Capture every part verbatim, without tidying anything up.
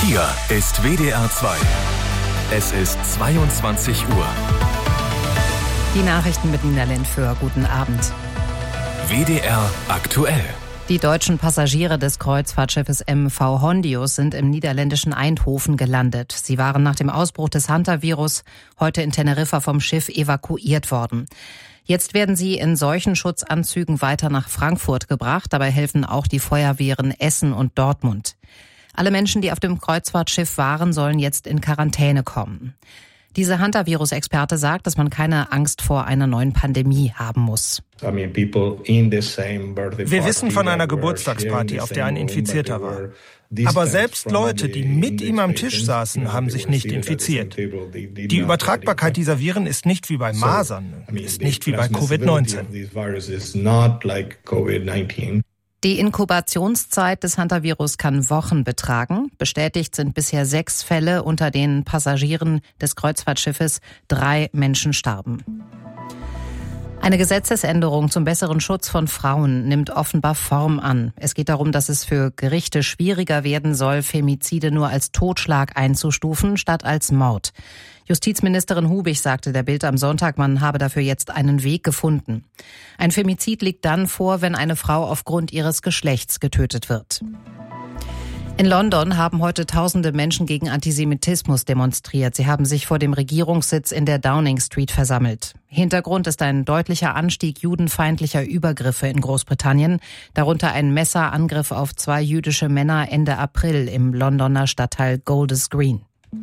Hier ist W D R zwei. Es ist zweiundzwanzig Uhr. Die Nachrichten mit Nina Lindführ. Guten Abend. W D R aktuell. Die deutschen Passagiere des Kreuzfahrtschiffes M V Hondius sind im niederländischen Eindhoven gelandet. Sie waren nach dem Ausbruch des Hantavirus heute in Teneriffa vom Schiff evakuiert worden. Jetzt werden sie in Seuchenschutzanzügen weiter nach Frankfurt gebracht. Dabei helfen auch die Feuerwehren Essen und Dortmund. Alle Menschen, die auf dem Kreuzfahrtschiff waren, sollen jetzt in Quarantäne kommen. Dieser Hantavirus-Experte sagt, dass man keine Angst vor einer neuen Pandemie haben muss. Wir wissen von einer Geburtstagsparty, auf der ein Infizierter war. Aber selbst Leute, die mit ihm am Tisch saßen, haben sich nicht infiziert. Die Übertragbarkeit dieser Viren ist nicht wie bei Masern, ist nicht wie bei Covid neunzehn. Die Inkubationszeit des Hantavirus kann Wochen betragen. Bestätigt sind bisher sechs Fälle unter den Passagieren des Kreuzfahrtschiffes. Drei Menschen starben. Eine Gesetzesänderung zum besseren Schutz von Frauen nimmt offenbar Form an. Es geht darum, dass es für Gerichte schwieriger werden soll, Femizide nur als Totschlag einzustufen, statt als Mord. Justizministerin Hubig sagte der Bild am Sonntag, man habe dafür jetzt einen Weg gefunden. Ein Femizid liegt dann vor, wenn eine Frau aufgrund ihres Geschlechts getötet wird. In London haben heute tausende Menschen gegen Antisemitismus demonstriert. Sie haben sich vor dem Regierungssitz in der Downing Street versammelt. Hintergrund ist ein deutlicher Anstieg judenfeindlicher Übergriffe in Großbritannien, darunter ein Messerangriff auf zwei jüdische Männer Ende April im Londoner Stadtteil Golders Green.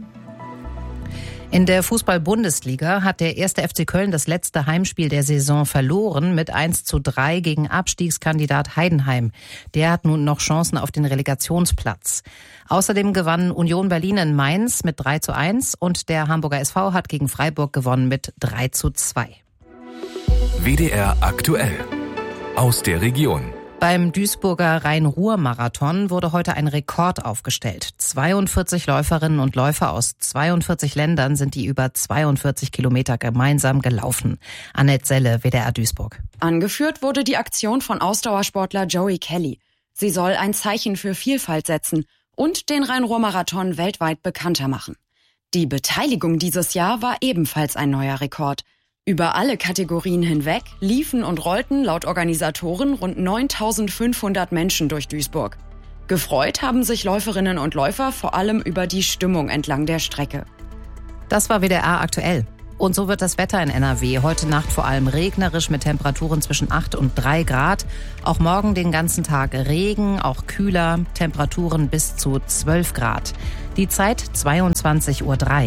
In der Fußball-Bundesliga hat der erste F C Köln das letzte Heimspiel der Saison verloren mit eins zu drei gegen Abstiegskandidat Heidenheim. Der hat nun noch Chancen auf den Relegationsplatz. Außerdem gewann Union Berlin in Mainz mit drei zu eins und der Hamburger S V hat gegen Freiburg gewonnen mit drei zu zwei. W D R aktuell. Aus der Region. Beim Duisburger Rhein-Ruhr-Marathon wurde heute ein Rekord aufgestellt. zweiundvierzig Läuferinnen und Läufer aus zweiundvierzig Ländern sind die über zweiundvierzig Kilometer gemeinsam gelaufen. Annette Selle, W D R Duisburg. Angeführt wurde die Aktion von Ausdauersportler Joey Kelly. Sie soll ein Zeichen für Vielfalt setzen und den Rhein-Ruhr-Marathon weltweit bekannter machen. Die Beteiligung dieses Jahr war ebenfalls ein neuer Rekord. Über alle Kategorien hinweg liefen und rollten laut Organisatoren rund neuntausendfünfhundert Menschen durch Duisburg. Gefreut haben sich Läuferinnen und Läufer vor allem über die Stimmung entlang der Strecke. Das war W D R aktuell. Und so wird das Wetter in N R W heute Nacht vor allem regnerisch mit Temperaturen zwischen acht und drei Grad. Auch morgen den ganzen Tag Regen, auch kühler, Temperaturen bis zu zwölf Grad. Die Zeit zweiundzwanzig Uhr drei.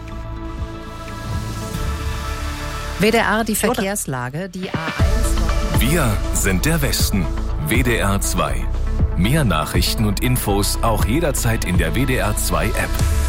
W D R, die Verkehrslage, die A eins. Wir sind der Westen. W D R zwei. Mehr Nachrichten und Infos auch jederzeit in der W D R zwei App.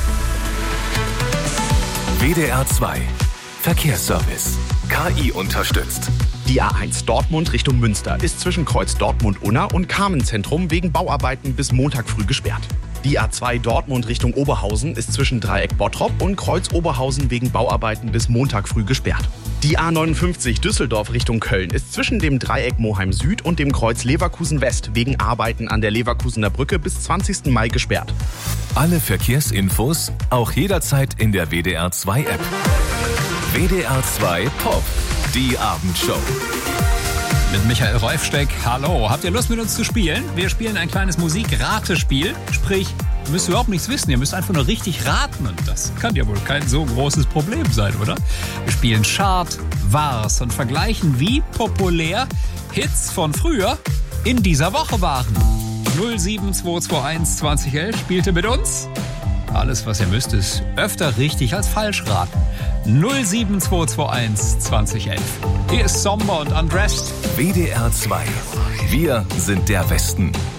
W D R zwei. Verkehrsservice. K I unterstützt. Die A eins Dortmund Richtung Münster ist zwischen Kreuz Dortmund-Unna und Carmenzentrum wegen Bauarbeiten bis Montag früh gesperrt. Die A zwei Dortmund Richtung Oberhausen ist zwischen Dreieck Bottrop und Kreuz Oberhausen wegen Bauarbeiten bis Montag früh gesperrt. Die A neunundfünfzig Düsseldorf Richtung Köln ist zwischen dem Dreieck Moheim Süd und dem Kreuz Leverkusen West wegen Arbeiten an der Leverkusener Brücke bis zwanzigsten Mai gesperrt. Alle Verkehrsinfos auch jederzeit in der W D R zwei App. W D R zwei Pop, die Abendshow. Mit Michael Reufsteck. Hallo, habt ihr Lust mit uns zu spielen? Wir spielen ein kleines Musik-Ratespiel. Sprich, ihr müsst überhaupt nichts wissen, ihr müsst einfach nur richtig raten. Und das kann ja wohl kein so großes Problem sein, oder? Wir spielen Chart, Wars und vergleichen, wie populär Hits von früher in dieser Woche waren. null sieben zwei zwei eins zwanzig elf spielte mit uns. Alles, was ihr müsst, ist öfter richtig als falsch raten. null sieben zwei zwei eins zwanzig elf. Hier ist Somber und Undressed. W D R zwei. Wir sind der Westen.